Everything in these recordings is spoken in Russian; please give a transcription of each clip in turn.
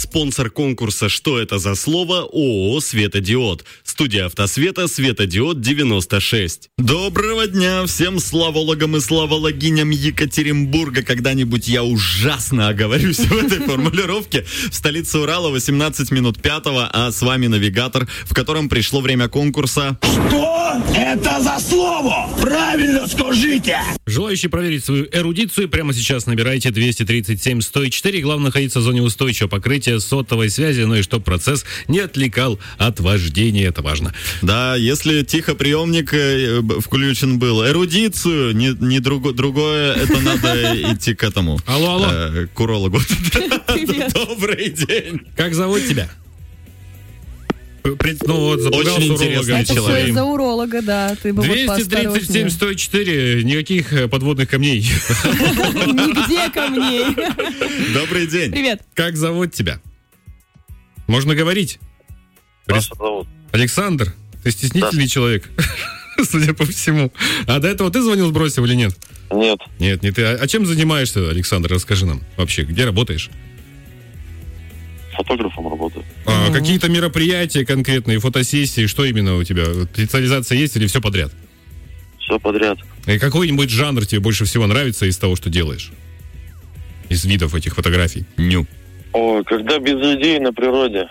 Спонсор конкурса «Что это за слово?» ООО «Светодиод». Студия «Автосвета», «Светодиод 96». Доброго дня всем славологам и славологиням Екатеринбурга. Когда-нибудь я ужасно оговорюсь в этой формулировке. В столице Урала 18 минут 5, а с вами навигатор, в котором пришло время конкурса. Что это за слово? Правильно скажите! Желающие проверить свою эрудицию, прямо сейчас набирайте 237-104. Главное находиться в зоне устойчивого покрытия сотовой связи, ну и чтобы процесс не отвлекал от вождения, это важно. Да, если тихоприемник включен был, эрудицию, не другое, это надо идти к этому. Алло. К урологу. Привет. Добрый день. Как зовут тебя? Очень интересный Это человек. все из-за уролога, да. Ты бы вот поосторожнее. 237-104, никаких подводных камней. Нигде камней. Добрый день. Привет. Как зовут тебя? Можно говорить? Паша зовут. Александр, ты стеснительный человек, судя по всему. А до этого ты звонил, сбросил или нет? Нет, Нет, не ты. А чем занимаешься, Александр? Расскажи нам вообще, где работаешь? фотографом работаю. Какие-то мероприятия конкретные, фотосессии, что именно у тебя? Специализация есть или все подряд? Все подряд. И какой-нибудь жанр тебе больше всего нравится из того, что делаешь? Из видов этих фотографий? Ню. О, когда без людей на природе.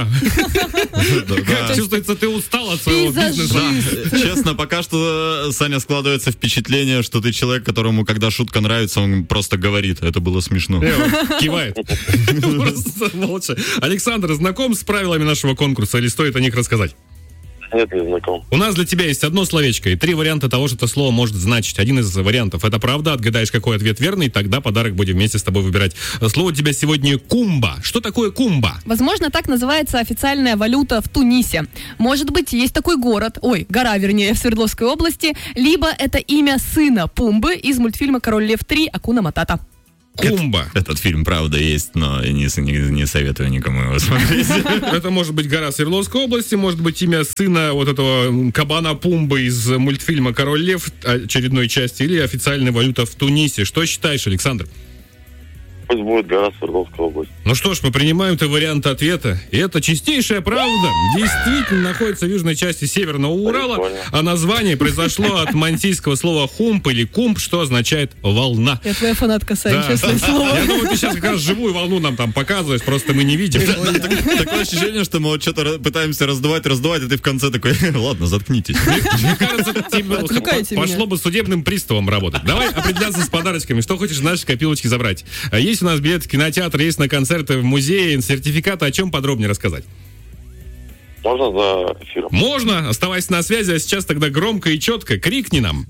Чувствуется, ты устал от своего бизнеса. Да, честно, пока что, Саня, складывается впечатление, что ты человек, которому, когда шутка нравится, он просто говорит. Это было смешно. Кивает. Просто молча. Александр, знаком с правилами нашего конкурса или стоит о них рассказать? Нет, не знаком. У нас для тебя есть одно словечко и 3 варианта того, что это слово может значить. Один из вариантов — это правда. Отгадаешь, какой ответ верный, тогда подарок будем вместе с тобой выбирать. Слово у тебя сегодня кумба. Что такое кумба? Возможно, так называется официальная валюта в Тунисе. Может быть, есть такой гора, вернее, в Свердловской области. Либо это имя сына Пумбы из мультфильма «Король Лев 3» Акуна Матата. Кумба. Этот фильм, правда, есть, но не советую никому его смотреть. Это может быть гора Свердловской области, может быть имя сына вот этого кабана Пумбы из мультфильма «Король Лев» очередной части, или официальная валюта в Тунисе. Что считаешь, Александр? Пусть будет гора Свердловской области. Ну что ж, мы принимаем твой вариант ответа. И это чистейшая правда. Действительно находится в южной части Северного Урала, Прикольно. а название произошло от мантийского слова «хумп» или «кумп», что означает «волна». Я твоя фанатка, Сань, Да. честное слово. Я думаю, ты сейчас как раз живую волну нам там показываешь, просто мы не видим. Такое ощущение, что мы вот что-то пытаемся раздувать, а ты в конце такой, ладно, заткнитесь. Мне кажется, тебе Отвлекайте пошло меня. бы судебным приставом работать. Давай определяться с подарочками. Что хочешь в нашей копилочке забрать? Есть у нас билеты в кинотеатр, есть на концерты в музее, сертификаты. О чем подробнее рассказать? Можно за эфиром? Можно. Оставайся на связи, а сейчас тогда громко и четко крикни нам.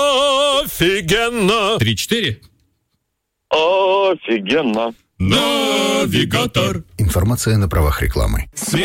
Офигенно! 3-4. Офигенно. Навигатор. Информация на правах рекламы.